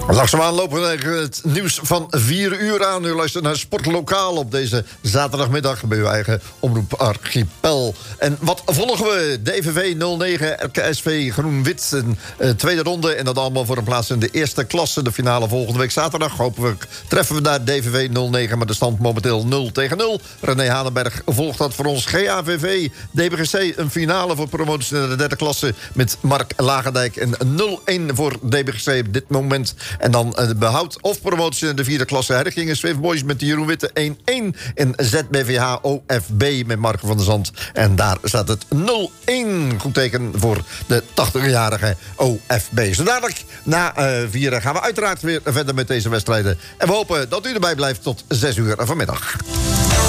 Langzaamaan lopen we het nieuws van 4 uur aan. U luistert naar Sportlokaal op deze zaterdagmiddag bij uw eigen Omroep Archipel. En wat volgen we? DVV 09, RKSV Groen-Wit, een tweede ronde. En dat allemaal voor een plaats in de eerste klasse. De finale volgende week zaterdag. Hopelijk treffen we daar DVV 09 met de stand momenteel 0-0. René Hanenberg volgt dat voor ons. GAVV, DBGC, een finale voor promotie naar de derde klasse met Mark Lagendijk. En 0-1 voor DBGC op dit moment. En dan behoud of promotie in de vierde klasse. Herkingen Swift Boys met de Jeroen Witte 1-1. En ZBVH OFB met Marco van der Zand. En daar staat het 0-1. Goed teken voor de 80-jarige OFB. Zo dadelijk na 4 gaan we uiteraard weer verder met deze wedstrijden. En we hopen dat u erbij blijft tot 6 uur vanmiddag.